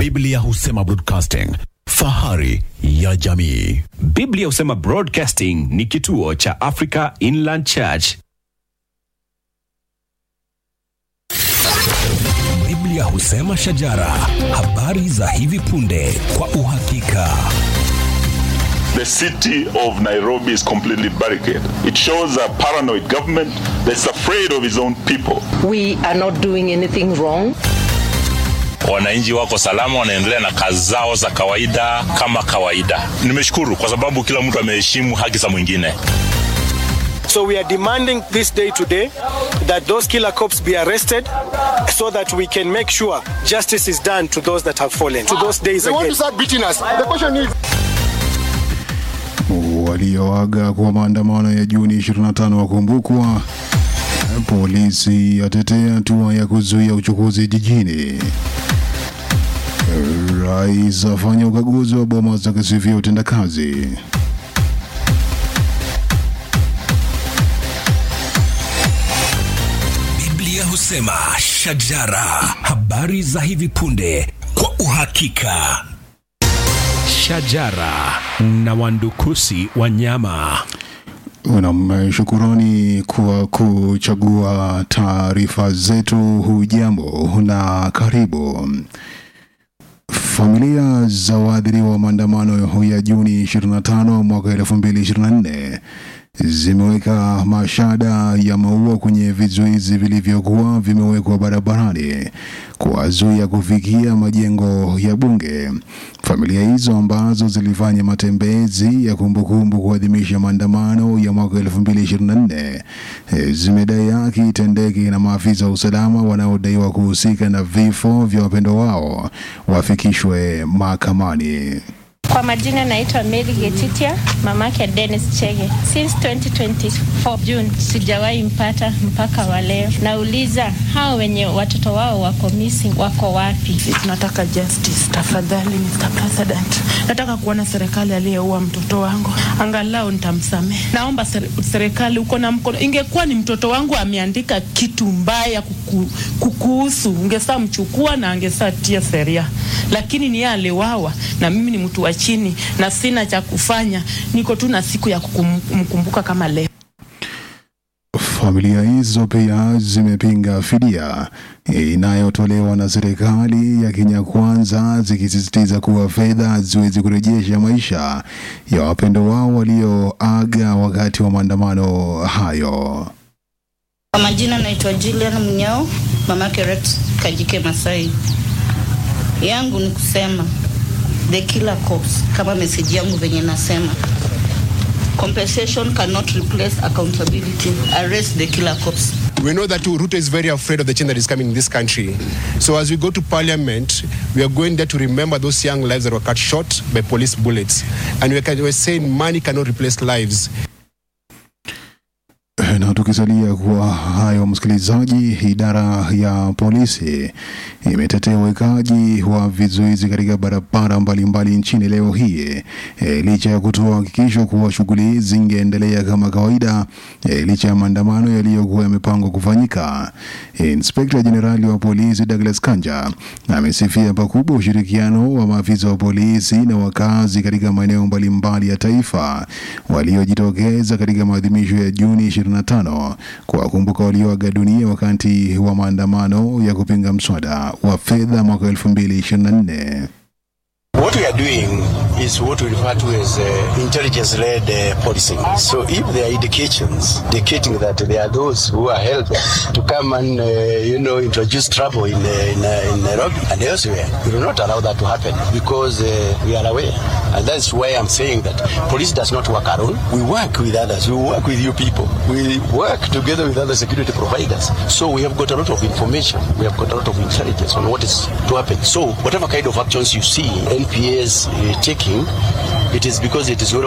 Biblia husema broadcasting, fahari ya jamii. Biblia husema Broadcasting ni kituo cha Africa Inland Church. Biblia husema shajara, habari za hivi punde kwa uhakika. The city of Nairobi is completely barricaded. It shows a paranoid government that's afraid of its own people. We are not doing anything wrong. Wananchi wako salama, wanaendelea na kazi zao za kawaida kama kawaida. Nimeshukuru kwa sababu kila mtu ameheshimu haki za mwingine. So we are demanding this day today that those killer cops be arrested so that we can make sure justice is done to those that have fallen. To those days again. They want to start beating us. The question is walioaga kwa maandamano ya Juni 25 wakumbukwa. Polisi yatetea hatua ya kuzuia uchukuzi jijini. Rais afanya ukaguzi wa boma za kisivyo utendakazi. Biblia husema shajara, habari za hivi punde kwa uhakika. Shajara na wandukusi wanyama. Shukurani kwa kuchagua taarifa zetu. Hujambo na karibu. Familia za waathiriwa wa maandamano ya Juni 25 mwaka 2024 zimeweka mashada ya maua kwenye vizuizi vilivyokuwa vimewekwa barabarani kuwazuia kufikia majengo ya bunge. Familia hizo ambazo zilifanya matembezi ya kumbukumbu kuadhimisha maandamano ya mwaka 2024 zimedai haki itendeke na maafisa wa usalama wanaodaiwa kuhusika na vifo vya wapendwa wao wafikishwe mahakamani. Kwa majina naitwa Mary Getitia, mamake Dennis Chege. Since 2024 June sijawahi mpata mpaka wa leo. Nauliza hao wenye watoto wao wako missing wako wapi? Tunataka justice, tafadhali Mr. President. Nataka kuona serikali aliyeua mtoto wangu. Angalau nitamsamehe. Naomba serikali uko na mkono. Ingekuwa ni mtoto wangu ameandika kitu mbaya kukuhusu, ungesaa mchukua na angesaa tia sheria. Lakini ni yale aliwawa na mimi ni mtu wa chini na sina cha kufanya, niko tu na siku ya kumkumbuka kama leo. Familia hizo pia zimepinga fidia inayotolewa na serikali ya Kenya Kwanza, zikisisitiza kuwa fedha ziweze kurejesha maisha ya wapendwa wao walioaga wakati wa maandamano hayo. Kwa majina naitwa Julian Mnyao, mamake Rex Kajike Masai. Yangu ni kusema the killer cops, kama message yangu venye nasema, compensation cannot replace accountability. Arrest the killer cops. we know that Ruto is very afraid of the change that is coming in this country. So as we go to parliament, we are going there to remember those young lives that were cut short by police bullets. And we're saying money cannot replace lives. Na tukisalia kwa hayo msikilizaji, idara ya polisi imetetea uwekaji wa vizuizi katika barabara mbalimbali nchini leo hii, licha ya kutoa hakikisho kuwa shughuli zingeendelea kama kawaida, licha ya maandamano yaliyokuwa yamepangwa kufanyika. Inspector General wa polisi Douglas Kanja amesifia pakubwa ushirikiano wa maafisa wa polisi na wakazi katika maeneo mbalimbali ya taifa waliojitokeza katika maadhimisho ya Juni 25 kuwakumbuka walioaga dunia wakati wa maandamano ya kupinga mswada wa fedha mwaka 2024. What we are doing is what we refer to as intelligence-led policing. So if there are indications indicating that there are those who are helped to come and, introduce trouble in Nairobi and elsewhere, we will not allow that to happen because we are aware. And that's why I'm saying that police does not work alone. We work with others. We work with you people. We work together with other security providers. So we have got a lot of information. We have got a lot of intelligence on what is to happen. So whatever kind of actions you see NPA is taking, it is because it is